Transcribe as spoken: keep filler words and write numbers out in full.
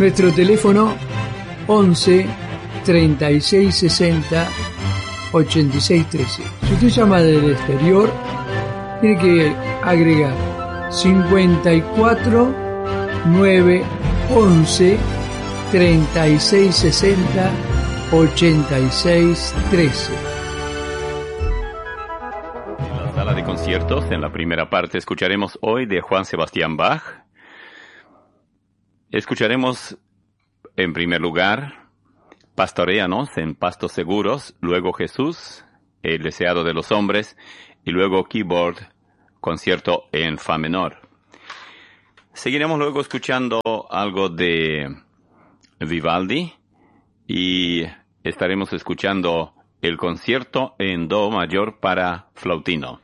Nuestro teléfono once treinta y seis sesenta ochenta y seis trece. Si usted llama del exterior, tiene que agregar cincuenta y cuatro nueve once treinta y seis sesenta ochenta y seis trece. En la sala de conciertos, en la primera parte, escucharemos hoy de Juan Sebastián Bach. Escucharemos, en primer lugar, Pastoréanos en pastos seguros, luego Jesús, el deseado de los hombres, y luego Keyboard, concierto en fa menor. Seguiremos luego escuchando algo de Vivaldi y estaremos escuchando el concierto en do mayor para flautino.